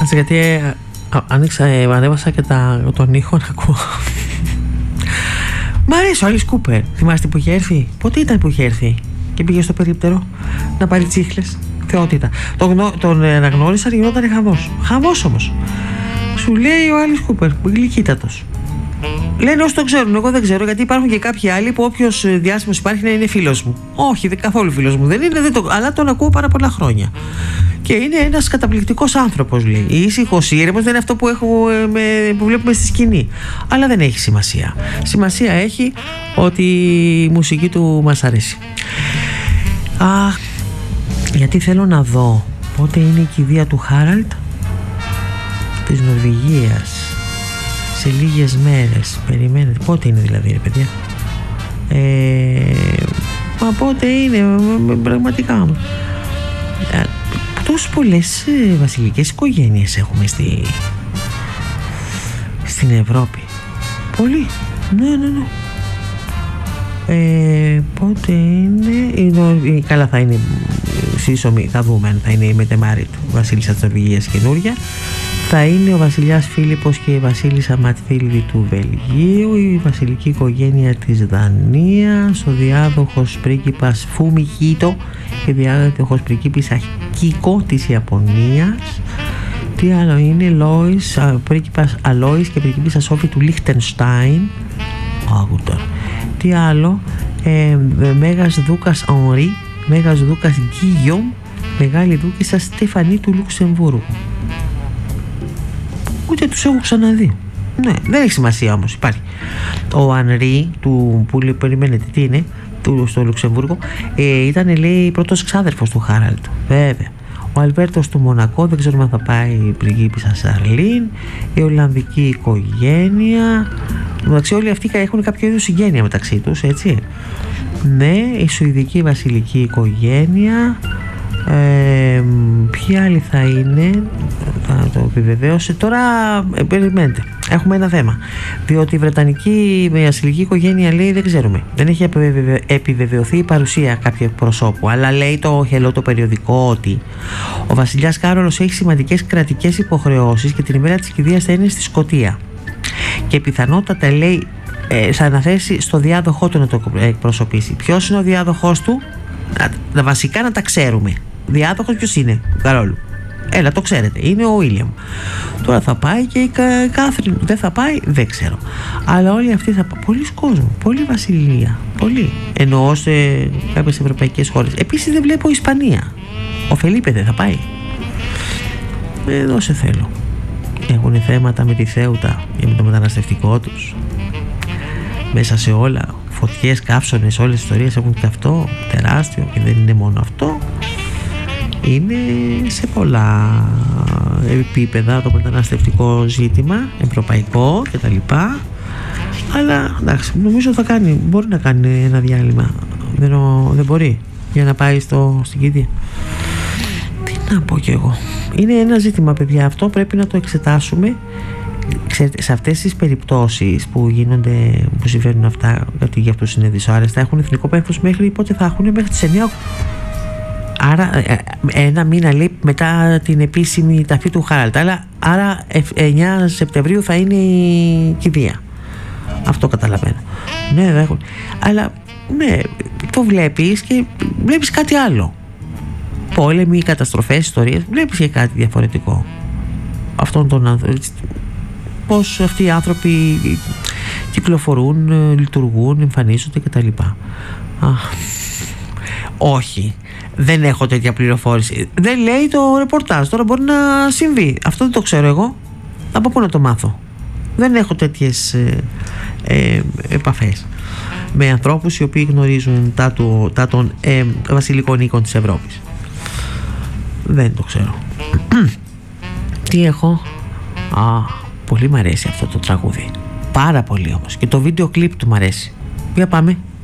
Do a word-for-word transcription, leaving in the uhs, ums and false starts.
Κάτσε γιατί ε, άνοιξα, ε, ανέβασα και τα, τον ήχο να ακούω. Μ' αρέσει ο Άλις Κούπερ. Θυμάστε που είχε έρθει? Πότε ήταν που είχε έρθει και πήγε στο περίπτερο να πάρει τσίχλες? Θεότητα. Τον, τον αναγνώρισα και γινόταν χαμός. Χαμός όμως. Σου λέει ο Άλις Κούπερ, γλυκύτατος. Λένε όσοι το ξέρουν, εγώ δεν ξέρω, γιατί υπάρχουν και κάποιοι άλλοι που όποιος διάσημος υπάρχει να είναι φίλος μου. Όχι, δεν καθόλου φίλος μου δεν είναι, δεν το, αλλά τον ακούω πάρα πολλά χρόνια. Και είναι ένας καταπληκτικός άνθρωπος, λέει. Ήσυχος, ήρεμος, δεν είναι αυτό που, έχω, με, που βλέπουμε στη σκηνή. Αλλά δεν έχει σημασία. Σημασία έχει ότι η μουσική του μας αρέσει. Α, γιατί θέλω να δω πότε είναι η κηδεία του Χάραλντ της Νορβηγίας. Σε λίγες μέρες. Περιμένετε. Πότε είναι δηλαδή, ρε παιδιά? Ε, μα πότε είναι, πραγματικά. Ε, τόσες πολλές ε, βασιλικές οικογένειες έχουμε στη, στην Ευρώπη. Πολύ. Ναι, ναι, ναι. Ε, πότε είναι η, καλά θα είναι σύσσωμη, θα δούμε αν θα είναι η Μετεμάριτ βασίλισσα της Νορβηγίας καινούρια. Θα είναι ο βασιλιάς Φίλιππος και η βασίλισσα Ματθίλδη του Βελγίου, η βασιλική οικογένεια της Δανίας, ο διάδοχος πρίγκιπας Φουμιχίτο και διάδοχος πριγκίπισσα Κίκο της Ιαπωνίας. Τι άλλο είναι? Λόις, πρίγκιπας Αλόις και πριγκίπισσα Σόφη του Λίχτενστάιν. Άγουτα. Τι άλλο? Ε, Μέγας Δούκας Ανρί, Μέγας Δούκας Γκίγιομ, Μεγάλη Δούκισσα Στεφανή του Λουξεμβούργου. Ούτε τους έχω ξαναδεί. Ναι, δεν έχει σημασία όμως, υπάρχει. Ο Ανρί του που λέει, περιμένετε τι είναι, του, στο Λουξεμβούργο, ε, ήταν λέει πρώτος ξάδερφος του Χάραλντ. Βέβαια. Ο Αλβέρτος του Μονακό, δεν ξέρουμε αν θα πάει η πριγκίπισσα Σαρλίν, η Ολλανδική οικογένεια. Εντάξει, όλοι αυτοί έχουν κάποιο είδους συγγένεια μεταξύ τους, έτσι. Ναι, η Σουηδική βασιλική οικογένεια. Ε, ποιοι άλλοι θα είναι? Θα το επιβεβαίωσε. Τώρα ε, περιμένετε, έχουμε ένα θέμα. Διότι η Βρετανική βασιλική οικογένεια λέει δεν ξέρουμε. Δεν έχει επιβεβαιωθεί η παρουσία κάποιου προσώπου. Αλλά λέει το χελό το περιοδικό ότι ο βασιλιάς Κάρολος έχει σημαντικές κρατικές υποχρεώσεις και την ημέρα της κηδείας θα είναι στη Σκωτία. Και πιθανότατα λέει ε, θα αναθέσει στο διάδοχό του να το εκπροσωπήσει. Ποιος είναι ο διάδοχός του? Τα βασικά να τα ξέρουμε. Διάδοχος ποιος είναι? Ο Καρόλου. Έλα, το ξέρετε, είναι ο Βίλιαμ. Τώρα θα πάει και η Κάθριν. Δεν θα πάει, δεν ξέρω. Αλλά όλοι αυτοί θα πάνε. Πολλοί κόσμοι, πολλή βασιλεία. Πολλοί. Εννοώ σε κάποιες ευρωπαϊκές χώρες. Επίσης δεν βλέπω Ισπανία. Ο Φελίπε δεν θα πάει? Εδώ σε θέλω. Έχουν θέματα με τη Θέουτα και με το μεταναστευτικό τους. Μέσα σε όλα. Φωτιές, καύσονες, όλες τις ιστορίες έχουν και αυτό τεράστιο, και δεν είναι μόνο αυτό. Είναι σε πολλά επίπεδα το μεταναστευτικό ζήτημα, ευρωπαϊκό κτλ. Αλλά εντάξει, νομίζω θα κάνει, μπορεί να κάνει ένα διάλειμμα. Δεν, δεν μπορεί για να πάει στο, στην κηδεία. Τι να πω κι εγώ. Είναι ένα ζήτημα, παιδιά, αυτό πρέπει να το εξετάσουμε. Ξέρετε, σε αυτές τις περιπτώσεις που γίνονται, που συμβαίνουν αυτά, γιατί για αυτούς είναι δυσάρεστα, έχουν εθνικό πένθος μέχρι πότε θα έχουν? Μέχρι τις εννιά. Άρα ένα μήνα λέει μετά την επίσημη ταφή του Χάραλντ. Αλλά άρα εννιά Σεπτεμβρίου θα είναι η κηδεία. Αυτό καταλαβαίνω. Ναι, δεν έχουν. Αλλά ναι, το βλέπεις και βλέπεις κάτι άλλο. Πόλεμοι, καταστροφές, ιστορίες. Βλέπεις και κάτι διαφορετικό. Αυτόν τον άνθρωπο. Πώς αυτοί οι άνθρωποι κυκλοφορούν, λειτουργούν, εμφανίζονται κτλ. Αχ, όχι, δεν έχω τέτοια πληροφόρηση. Δεν λέει το ρεπορτάζ. Τώρα μπορεί να συμβεί. Αυτό δεν το ξέρω εγώ. Από πού να το μάθω? Δεν έχω τέτοιες ε, ε, επαφές με ανθρώπους οι οποίοι γνωρίζουν τα, του, τα των ε, βασιλικών οίκων της Ευρώπης. Δεν το ξέρω. Τι έχω? Α, πολύ μ' αρέσει αυτό το τραγούδι. Πάρα πολύ όμως. Και το βίντεο κλιπ του μ' αρέσει. Για πάμε.